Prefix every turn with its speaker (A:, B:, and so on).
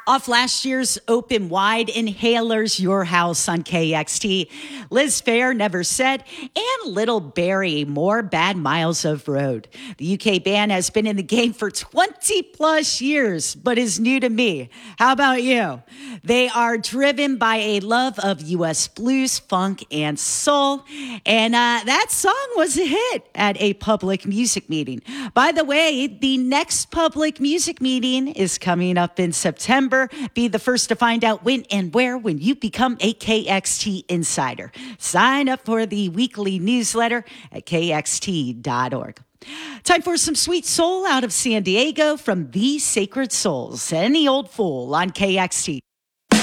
A: Off last year's Open Wide Inhalers, Your House on KXT. Liz Phair, Never Said, and Little Barry, More Bad Miles of Road. The UK band has been in the game for 20 plus years, but is new to me. How about you? They are driven by a love of US blues, funk, and soul. And that song was a hit at a public music meeting. By the way, the next public music meeting is coming up in September. Be the first to find out when and where when you become a KXT insider. Sign up for the weekly newsletter at kxt.org. Time for some sweet soul out of San Diego from The Sacred Souls. Any Old Fool on KXT.